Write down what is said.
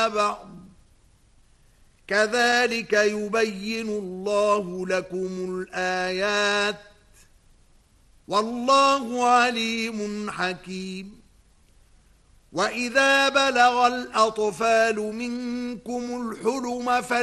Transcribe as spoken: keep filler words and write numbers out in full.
بعض كذلك يبين الله لكم الآيات والله عليم حكيم. وإذا بلغ الأطفال منكم الحلم فلا